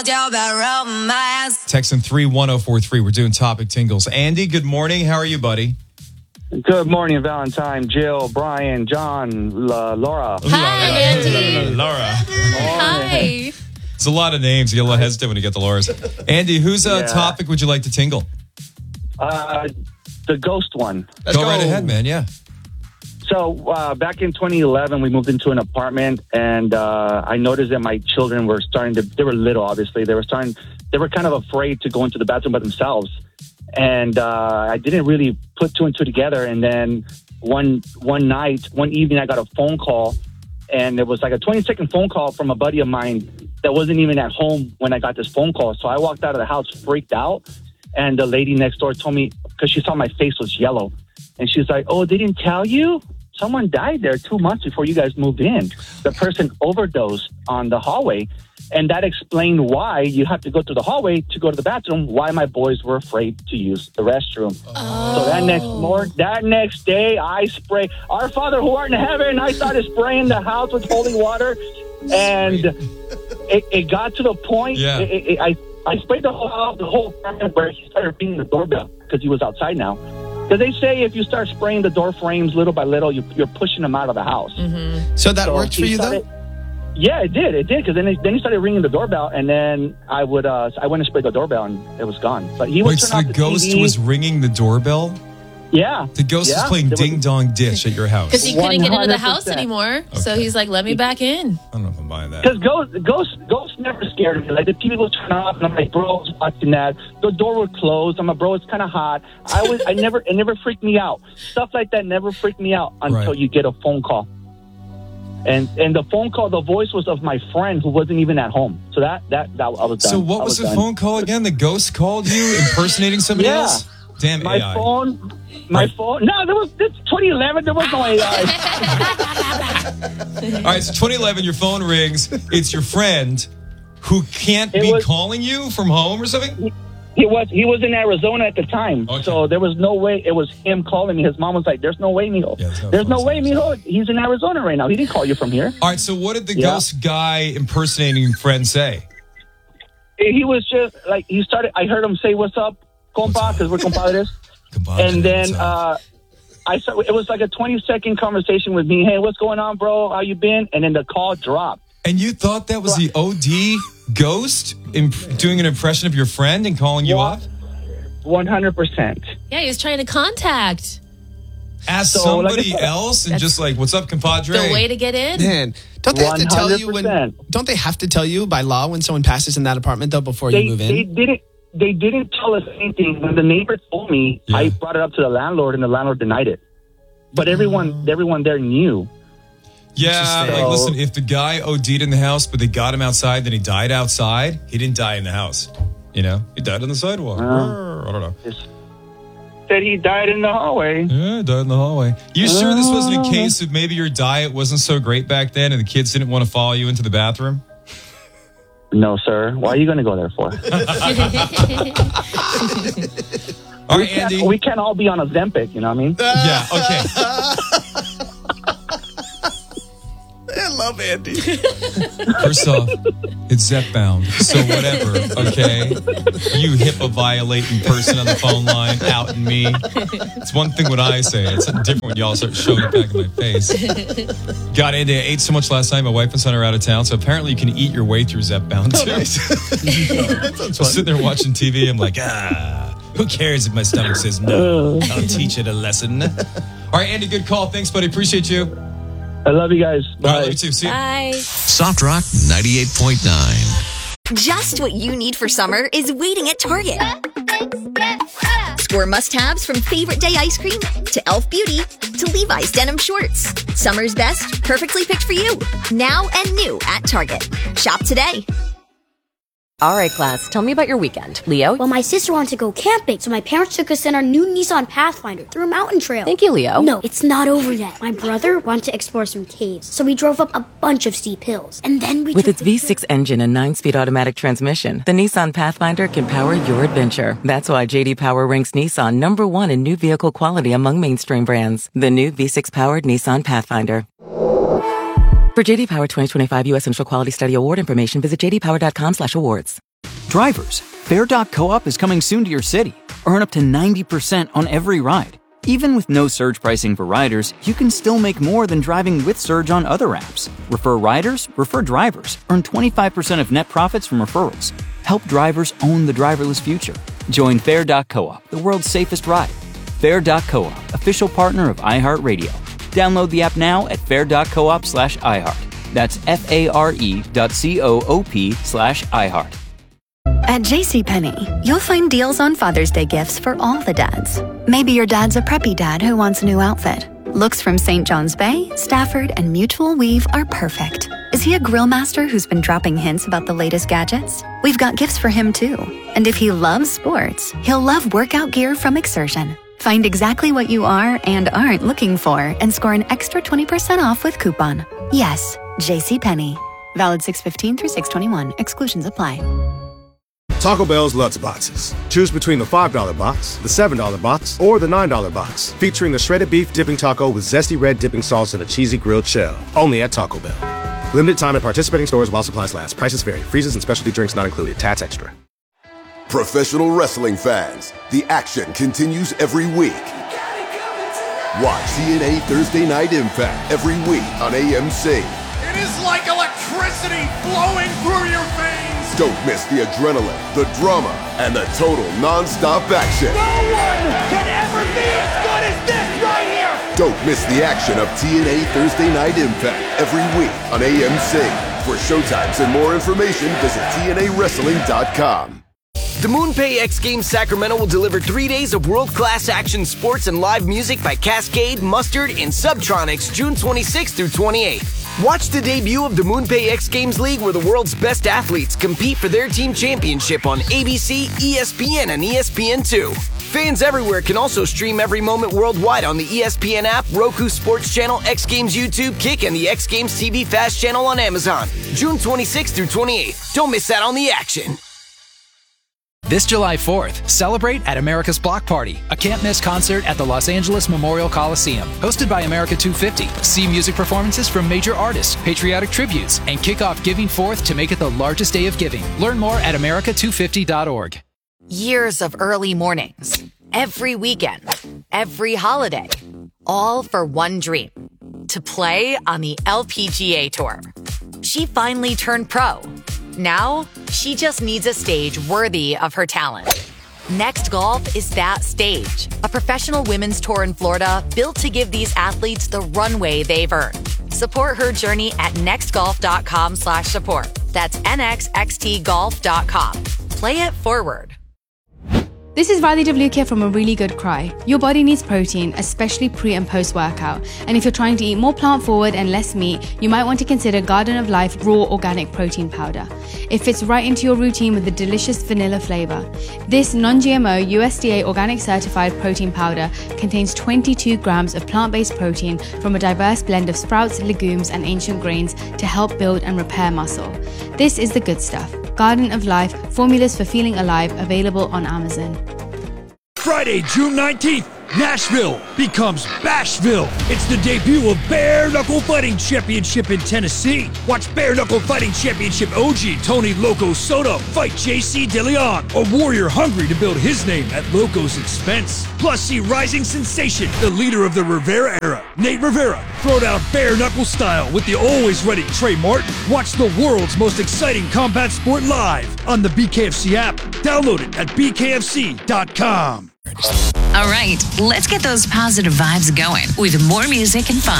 Text in 31043. We're doing topic tingles. Andy, good morning. How are you, buddy? Good morning, Valentine, Jill, Brian, John, Laura. Hi, Andy. Laura. Hi. It's a lot of names. You get a little hesitant when you get the Laura's. Andy, whose topic would you like to tingle? The ghost one. Go right ahead, man. Yeah. So back in 2011, we moved into an apartment, and I noticed that my children were they were little, obviously. They were kind of afraid to go into the bathroom by themselves. And I didn't really put two and two together. And then one evening, I got a phone call, and it was like a 20-second phone call from a buddy of mine that wasn't even at home when I got this phone call. So I walked out of the house freaked out, and the lady next door told me, because she saw my face was yellow, and she's like, "Oh, they didn't tell you? Someone died there 2 months before you guys moved in. The person overdosed on the hallway." And that explained why you have to go to the hallway to go to the bathroom, why my boys were afraid to use the restroom. So that next day, I sprayed, "Our Father who art in heaven," I started spraying the house with holy water. And it got to the point, I sprayed the whole apartment where he started ringing the doorbell because he was outside now. Because they say if you start spraying the door frames little by little, you're pushing them out of the house. Mm-hmm. So that worked for you, though? Yeah, it did. Because then he started ringing the doorbell, and then I went and sprayed the doorbell, and it was gone. But he was so the ghost TV. was ringing the doorbell? Yeah. The ghost was playing Ding Dong Dish at your house. Because he couldn't get into the house anymore. Okay. So he's like, "Let me back in." I don't know if I'm buying that. Because ghosts never scared me. Like, the TV would turn off, and I'm like, "Bro, I was watching that." The door would close. I'm like, "Bro, it's kind of hot." It never freaked me out. Stuff like that never freaked me out until you get a phone call. And the phone call, the voice was of my friend who wasn't even at home. So that I was done. So what was the phone call again? The ghost called you impersonating somebody else? Damn my AI. My phone. No, it's 2011. There was no AI. All right, so 2011, your phone rings. It's your friend who can't be calling you from home or something? He was in Arizona at the time, so there was no way it was him calling me. His mom was like, "There's no way, mijo. There's no way, mijo. He's in Arizona right now. He didn't call you from here." All right, so what did the ghost guy impersonating friend say? He was just like, I heard him say, "What's up, compa?" Because we're compadres. And then it was like a 20-second conversation with me. "Hey, what's going on, bro? How you been?" And then the call dropped. And you thought that was the OD ghost doing an impression of your friend and calling you up? 100%. Yeah, he was trying to contact. Ask somebody else and just like, "What's up, compadre?" The way to get in. Man, don't they have to tell you don't they have to tell you by law when someone passes in that apartment, though, before you move in? They didn't tell us anything. When the neighbor told me, I brought it up to the landlord, and the landlord denied it. But everyone there knew. Yeah, like, listen, if the guy OD'd in the house, but they got him outside, then he died outside, he didn't die in the house. You know? He died on the sidewalk. I don't know. Said he died in the hallway. Yeah, he died in the hallway. You sure this wasn't a case of maybe your diet wasn't so great back then and the kids didn't want to follow you into the bathroom? No, sir. Why are you going to go there for? All right, Andy. We can't all be on Ozempic, you know what I mean? Yeah, okay. I love Andy. First off, it's Zepbound, so whatever, okay? You HIPAA-violating person on the phone line outing me. It's one thing what I say. It's different when y'all start showing it back in my face. God, Andy, I ate so much last night. My wife and son are out of town, so apparently you can eat your way through Zepbound, too. That sounds fun. I'm sitting there watching TV. I'm like, who cares if my stomach says no? I'll teach it a lesson. All right, Andy, good call. Thanks, buddy. Appreciate you. I love you guys. Bye. All right, love you too. See you. Bye. Soft Rock 98.9. Just what you need for summer is waiting at Target. Score must-haves from Favorite Day ice cream to Elf Beauty to Levi's denim shorts. Summer's best, perfectly picked for you. Now and new at Target. Shop today. All right, class, tell me about your weekend. Leo? Well, my sister wanted to go camping, so my parents took us in our new Nissan Pathfinder through a mountain trail. Thank you, Leo. No, it's not over yet. My brother wanted to explore some caves, so we drove up a bunch of steep hills. And then we With its V6 engine and 9-speed automatic transmission, the Nissan Pathfinder can power your adventure. That's why J.D. Power ranks Nissan #1 in new vehicle quality among mainstream brands. The new V6-powered Nissan Pathfinder. For J.D. Power 2025 U.S. Initial Quality Study Award information, visit jdpower.com/awards. Drivers, Fair.coop is coming soon to your city. Earn up to 90% on every ride. Even with no surge pricing for riders, you can still make more than driving with surge on other apps. Refer riders, refer drivers. Earn 25% of net profits from referrals. Help drivers own the driverless future. Join Fair.coop, the world's safest ride. Fair.coop, official partner of iHeartRadio. Download the app now at fair.coop/iHeart. That's FARE.coop/iHeart. At JCPenney, you'll find deals on Father's Day gifts for all the dads. Maybe your dad's a preppy dad who wants a new outfit. Looks from St. John's Bay, Stafford, and Mutual Weave are perfect. Is he a grill master who's been dropping hints about the latest gadgets? We've got gifts for him too. And if he loves sports, he'll love workout gear from Exertion. Find exactly what you are and aren't looking for and score an extra 20% off with coupon. Yes, JCPenney. Valid 6/15 through 6/21. Exclusions apply. Taco Bell's Lutz Boxes. Choose between the $5 box, the $7 box, or the $9 box, featuring the shredded beef dipping taco with zesty red dipping sauce and a cheesy grilled shell. Only at Taco Bell. Limited time at participating stores while supplies last. Prices vary. Freezes and specialty drinks not included. Tax extra. Professional wrestling fans, the action continues every week. Watch TNA Thursday Night Impact every week on AMC. It is like electricity flowing through your veins. Don't miss the adrenaline, the drama, and the total non-stop action. No one can ever be as good as this right here. Don't miss the action of TNA Thursday Night Impact every week on AMC. For showtimes and more information, visit TNAWrestling.com. The MoonPay X Games Sacramento will deliver 3 days of world-class action sports and live music by Cascade, Mustard, and Subtronics June 26th through 28th. Watch the debut of the MoonPay X Games League where the world's best athletes compete for their team championship on ABC, ESPN, and ESPN2. Fans everywhere can also stream every moment worldwide on the ESPN app, Roku Sports Channel, X Games YouTube, Kick, and the X Games TV Fast channel on Amazon. June 26th through 28th. Don't miss out on the action. This July 4th, celebrate at America's Block Party, a can't-miss concert at the Los Angeles Memorial Coliseum. Hosted by America 250. See music performances from major artists, patriotic tributes, and kick off Giving Forth to make it the largest day of giving. Learn more at america250.org. Years of early mornings, every weekend, every holiday, all for one dream, to play on the LPGA Tour. She finally turned pro. Now, she just needs a stage worthy of her talent. Next Golf is that stage. A professional women's tour in Florida built to give these athletes the runway they've earned. Support her journey at nextgolf.com/support. That's nxxtgolf.com. Play it forward. This is Riley DeVlukia from A Really Good Cry. Your body needs protein, especially pre and post workout. And if you're trying to eat more plant forward and less meat, you might want to consider Garden of Life Raw Organic Protein Powder. It fits right into your routine with a delicious vanilla flavor. This non-GMO USDA organic certified protein powder contains 22 grams of plant-based protein from a diverse blend of sprouts, legumes, and ancient grains to help build and repair muscle. This is the good stuff. Garden of Life, formulas for feeling alive, available on Amazon. Friday, June 19th, Nashville becomes Bashville. It's the debut of Bare Knuckle Fighting Championship in Tennessee. Watch Bare Knuckle Fighting Championship OG Tony Loco Soto fight JC DeLeon, a warrior hungry to build his name at Loco's expense. Plus, see rising sensation, the leader of the Rivera era, Nate Rivera, throw down bare knuckle style with the always ready Trey Martin. Watch the world's most exciting combat sport live on the BKFC app. Download it at bkfc.com. All right, let's get those positive vibes going with more music and fun.